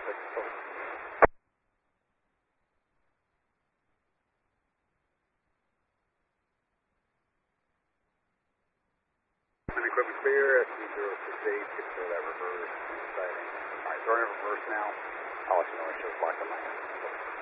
Equipment clear, SC068, control that reverse sighting. Alright, throwing in reverse now. I'll let you know when it shows black on my end.